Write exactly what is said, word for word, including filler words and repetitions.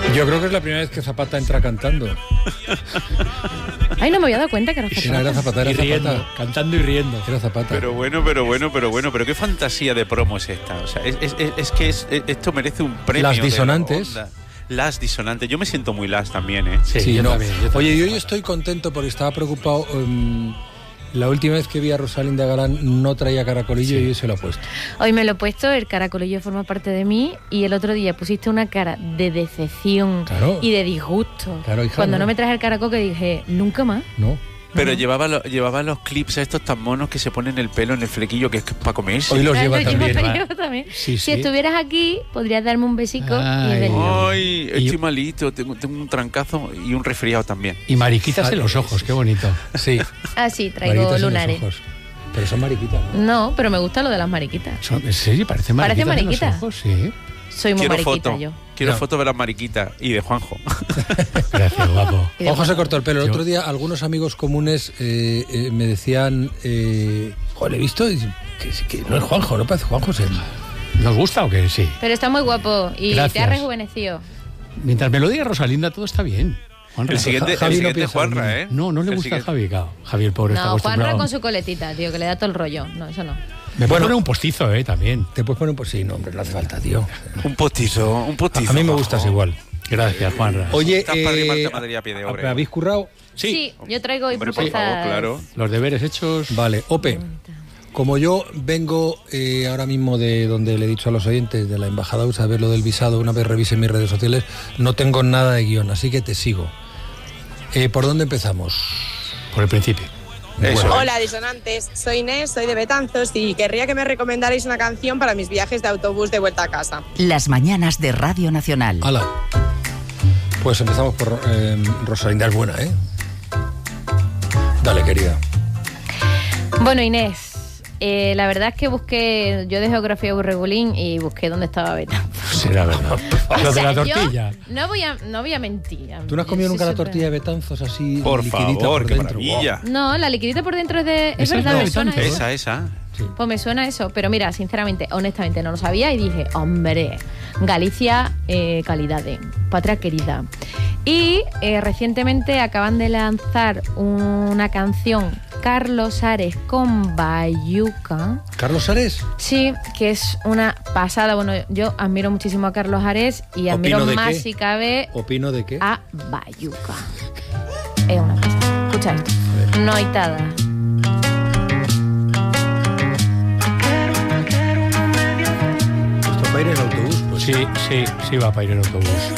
Yo creo que es la primera vez que Zapata entra cantando. Ay, no me había dado cuenta que era Zapata. Era Zapata, era Y riendo, Zapata. cantando y riendo. Era Zapata. Pero bueno, pero bueno, pero bueno, pero qué fantasía de promo es esta. O sea, es, es, es que es, esto merece un premio. Las de disonantes. onda. Las disonantes. Yo me siento muy las también, ¿eh? Sí, Sí, yo no. también, yo también. Oye, yo hoy estoy contento porque estaba preocupado. Um, la última vez que vi a Rosalinda Galán no traía caracolillo Sí. y hoy se lo ha puesto. Hoy me lo he puesto, el caracolillo forma parte de mí y el otro día pusiste una cara de decepción Claro. y de disgusto. Claro, hija, Cuando no. no me traje el caracol que dije, nunca más. ¿No? Pero No. llevaba, lo- llevaba los clips estos tan monos que se ponen el pelo en el flequillo, que es para comerse. Hoy los Ah, lleva lo llevo- también. lo ¿va? llevo también. Sí, Si sí. estuvieras aquí, podrías darme un besico Ay. y venir. Ay, estoy Y- malito, tengo, tengo un trancazo y un resfriado también. Y mariquitas en los ojos, qué bonito. Sí. Ah, sí, traigo Mariquitas en los lunares. ojos. Pero son mariquitas, ¿no? No, pero me gusta lo de las mariquitas. Son- sí, parecen Parece mariquitas en los mariquita. ojos, sí. Soy muy Quiero mariquita foto. yo. Quiero Ya. foto de las mariquitas y de Juanjo. Gracias, guapo. Y de Juanjo se Juanjo. cortó el pelo. El Yo- otro día algunos amigos comunes eh, eh, me decían, eh, joder, he visto y que, que no es Juanjo, no parece Juanjo. Es el... ¿Nos gusta o qué? Sí. Pero está muy guapo y te ha Gracias. rejuvenecido. Mientras me lo diga Rosalinda, todo está bien. Juanra. El siguiente, Javi el no siguiente piensa Juanra, lo ¿eh? No, no le El gusta siguiente- a Javi, claro. Javi, el pobre, está No, Juanra acostumbrado. con su coletita, tío, que le da todo el rollo. No, eso no. Me Bueno. puede poner un postizo, eh, también. Te puedes poner un... Pues sí, no, hombre, no hace falta, tío. Un postizo, un postizo. A mí me gustas Juanjo. igual. Gracias, Juanra. Oye, Estás para arrimarte eh, Madrid a pie de obra. ¿habéis currado? Sí, yo traigo hoy Hombre, por propuestas. favor, claro. Los deberes hechos. Vale, Ope. Como yo vengo eh, ahora mismo de donde le he dicho a los oyentes de la embajada U S A a ver lo del visado, una vez revise mis redes sociales, no tengo nada de guión, así que te sigo. Eh, ¿Por dónde empezamos? Por el principio. Eso. Bueno, Hola, disonantes. Soy Inés, soy de Betanzos y querría que me recomendarais una canción para mis viajes de autobús de vuelta a casa. Las mañanas de Radio Nacional. ala. Pues empezamos por eh, Rosalinda, es buena, ¿eh? Dale, querida. Bueno, Inés, eh, la verdad es que busqué, yo de geografía burregulín y busqué dónde estaba Beta. Será verdad. Lo de la tortilla. Yo no voy a, no voy a mentir. ¿Tú no has comido Yo nunca soy la súper- tortilla de Betanzos así Por liquidita favor, por qué dentro? maravilla. No, la liquidita por dentro es de... Es Esa es verdad, la me de suena Betanzos. eso. Esa, esa. Pues me suena eso, pero mira, sinceramente, honestamente, no lo sabía y dije, hombre, Galicia, eh, calidad de patria querida. Y eh, recientemente acaban de lanzar una canción, Carlos Ares con Bayuca. ¿Carlos Ares? Sí, que es una pasada. Bueno, yo admiro muchísimo a Carlos Ares y admiro ¿Opino de más, qué? si cabe, ¿Opino de qué? a Bayuca. Es una pasada. Escucha esto. Noitada. Esto para ir en autobús, pues Sí, sí, sí va para ir en autobús.